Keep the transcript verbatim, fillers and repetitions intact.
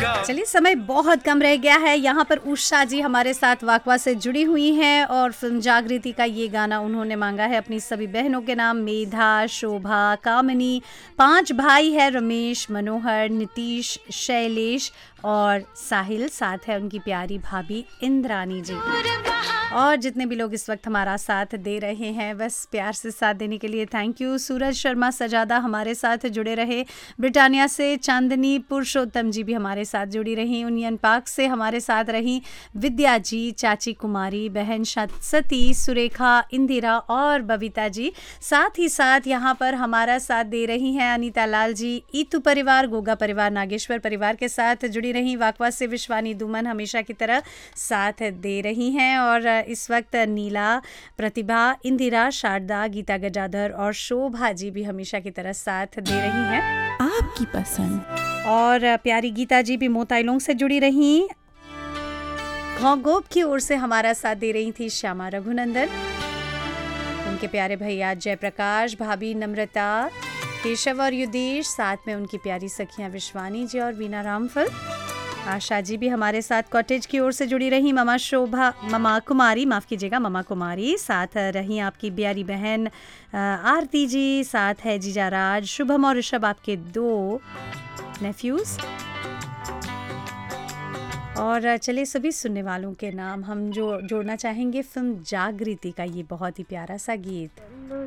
चलिए, समय बहुत कम रह गया है। यहाँ पर उषा जी हमारे साथ वाकवा से जुड़ी हुई हैं और फिल्म जागृति का ये गाना उन्होंने मांगा है अपनी सभी बहनों के नाम, मेधा, शोभा, कामिनी। पांच भाई है, रमेश, मनोहर, नीतीश, शैलेश और साहिल। साथ है उनकी प्यारी भाभी इंद्रानी जी। और जितने भी लोग इस वक्त हमारा साथ दे रहे हैं, बस प्यार से साथ देने के लिए थैंक यू। सूरज शर्मा सजादा हमारे साथ जुड़े रहे, ब्रिटानिया से चांदनी पुरुषोत्तम जी भी हमारे साथ जुड़ी रही, यूनियन पार्क से हमारे साथ रही विद्या जी, चाची कुमारी, बहन सती, सुरेखा, इंदिरा और बबीता जी। साथ ही साथ यहाँ पर हमारा साथ दे रही हैं अनीता लाल जी, ईतू परिवार, गोगा परिवार, नागेश्वर परिवार के साथ जुड़ी रही। वाकवा से विश्वानी दुमन हमेशा की तरह साथ दे रही हैं। और इस वक्त नीला, प्रतिभा, इंदिरा, शारदा, गीता गजाधर और शोभा जी भी हमेशा की तरह साथ दे रही हैं। आपकी पसंद। और प्यारी गीता जी भी मोताइलोंग से जुड़ी रही। घोंगोप की ओर से हमारा साथ दे रही थी श्यामा रघुनंदन, उनके प्यारे भैया जयप्रकाश, भाभी नम्रता, केशव और युधेश, साथ में उनकी प्यारी सखियां विश्वानी जी और वीना रामफल। आशा जी भी हमारे साथ कॉटेज की ओर से जुड़ी रही। ममा शोभा, ममा कुमारी, माफ़ कीजिएगा ममा कुमारी, साथ रही आपकी प्यारी बहन आरती जी, साथ है जीजा राज, शुभम और ऋषभ, आपके दो नेफ्यूज़। और चलिए, सभी सुनने वालों के नाम हम जो जोड़ना चाहेंगे फिल्म जागृति का ये बहुत ही प्यारा सा गीत।